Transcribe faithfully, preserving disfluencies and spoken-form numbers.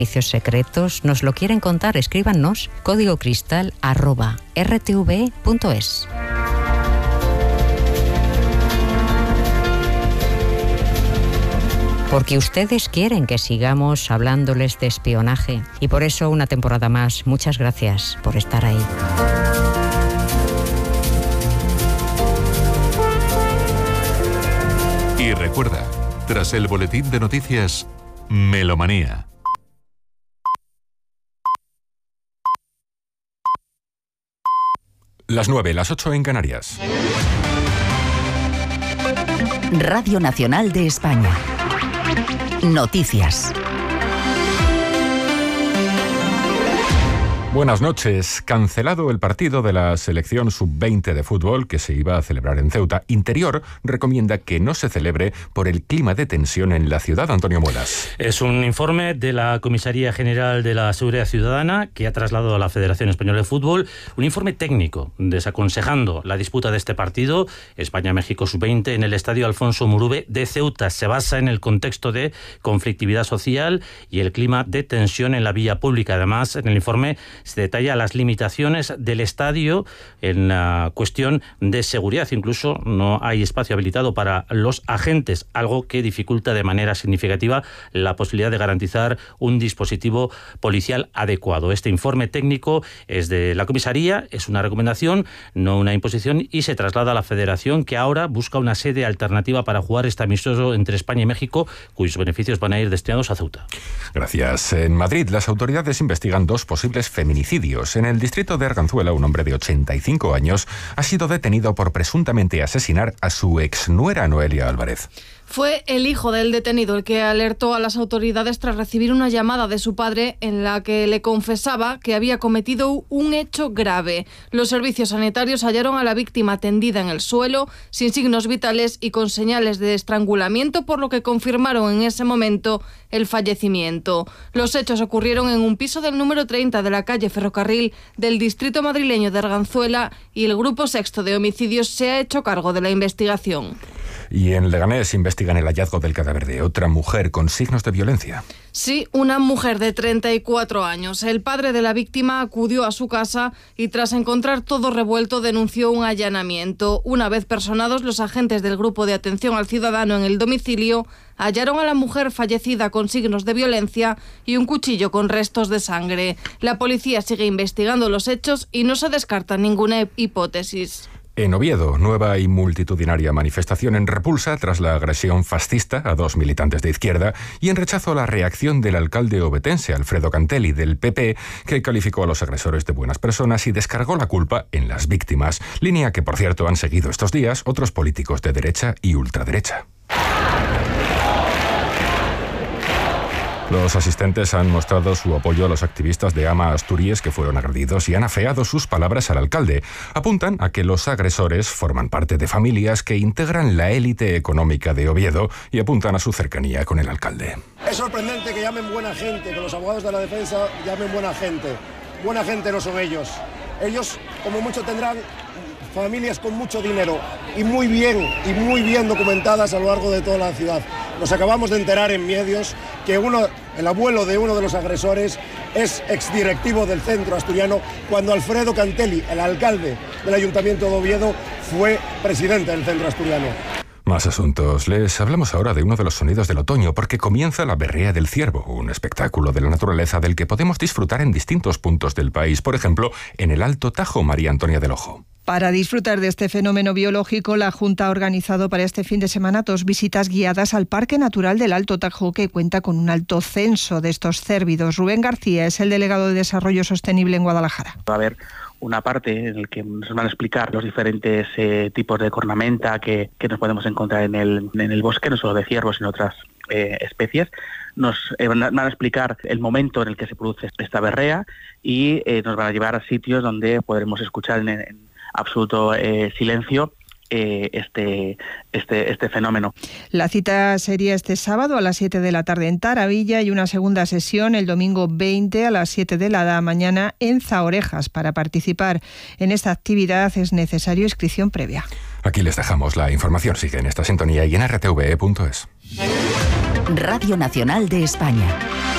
servicios secretos, nos lo quieren contar, escríbanos código cristal arroba r t v punto es. Porque ustedes quieren que sigamos hablándoles de espionaje y por eso una temporada más, muchas gracias por estar ahí. Y recuerda, tras el boletín de noticias, Melomanía. Las nueve, las ocho en Canarias. Radio Nacional de España. Noticias. Buenas noches. Cancelado el partido de la selección sub veinte de fútbol que se iba a celebrar en Ceuta. Interior recomienda que no se celebre por el clima de tensión en la ciudad. Antonio Muelas. Es un informe de la Comisaría General de la Seguridad Ciudadana que ha trasladado a la Federación Española de Fútbol un informe técnico desaconsejando la disputa de este partido España-México sub veinte en el Estadio Alfonso Murube de Ceuta. Se basa en el contexto de conflictividad social y el clima de tensión en la vía pública. Además, en el informe se detalla las limitaciones del estadio en la cuestión de seguridad. Incluso no hay espacio habilitado para los agentes, algo que dificulta de manera significativa la posibilidad de garantizar un dispositivo policial adecuado. Este informe técnico es de la comisaría, es una recomendación, no una imposición, y se traslada a la Federación, que ahora busca una sede alternativa para jugar este amistoso entre España y México, cuyos beneficios van a ir destinados a Ceuta. Gracias. En Madrid, las autoridades investigan dos posibles feminicidios. En el distrito de Arganzuela, un hombre de ochenta y cinco años ha sido detenido por presuntamente asesinar a su exnuera Noelia Álvarez. Fue el hijo del detenido el que alertó a las autoridades tras recibir una llamada de su padre en la que le confesaba que había cometido un hecho grave. Los servicios sanitarios hallaron a la víctima tendida en el suelo, sin signos vitales y con señales de estrangulamiento, por lo que confirmaron en ese momento el fallecimiento. Los hechos ocurrieron en un piso del número treinta de la calle Ferrocarril del distrito madrileño de Arganzuela y el Grupo Sexto de Homicidios se ha hecho cargo de la investigación. Y en Leganés investigan el hallazgo del cadáver de otra mujer con signos de violencia. Sí, una mujer de treinta y cuatro años. El padre de la víctima acudió a su casa y tras encontrar todo revuelto denunció un allanamiento. Una vez personados, los agentes del Grupo de Atención al Ciudadano en el domicilio hallaron a la mujer fallecida con signos de violencia y un cuchillo con restos de sangre. La policía sigue investigando los hechos y no se descarta ninguna hipótesis. En Oviedo, nueva y multitudinaria manifestación en repulsa tras la agresión fascista a dos militantes de izquierda y en rechazo a la reacción del alcalde ovetense Alfredo Cantelli del P P, que calificó a los agresores de buenas personas y descargó la culpa en las víctimas, línea que por cierto han seguido estos días otros políticos de derecha y ultraderecha. Los asistentes han mostrado su apoyo a los activistas de Ama Asturias que fueron agredidos y han afeado sus palabras al alcalde. Apuntan a que los agresores forman parte de familias que integran la élite económica de Oviedo y apuntan a su cercanía con el alcalde. Es sorprendente que llamen buena gente, que los abogados de la defensa llamen buena gente. Buena gente no son ellos. Ellos, como mucho, tendrán familias con mucho dinero y muy bien, y muy bien documentadas a lo largo de toda la ciudad. Nos acabamos de enterar en medios que uno, el abuelo de uno de los agresores es exdirectivo del centro asturiano, cuando Alfredo Cantelli, el alcalde del Ayuntamiento de Oviedo, fue presidente del centro asturiano. Más asuntos. Les hablamos ahora de uno de los sonidos del otoño, porque comienza la berrea del ciervo, un espectáculo de la naturaleza del que podemos disfrutar en distintos puntos del país, por ejemplo, en el Alto Tajo. María Antonia del Ojo. Para disfrutar de este fenómeno biológico, la Junta ha organizado para este fin de semana dos visitas guiadas al Parque Natural del Alto Tajo, que cuenta con un alto censo de estos cérvidos. Rubén García es el delegado de Desarrollo Sostenible en Guadalajara. Va a haber una parte en la que nos van a explicar los diferentes eh, tipos de cornamenta que, que nos podemos encontrar en el, en el bosque, no solo de ciervos, sino otras eh, especies. Nos eh, van a explicar el momento en el que se produce esta berrea y eh, nos van a llevar a sitios donde podremos escuchar en, en absoluto eh, silencio eh, este, este, este fenómeno. La cita sería este sábado a las siete de la tarde en Taravilla y una segunda sesión el domingo veinte a las siete de la mañana en Zaorejas. Para participar en esta actividad es necesario inscripción previa. Aquí les dejamos la información. Sigue en esta sintonía y en r t v e punto es. Radio Nacional de España.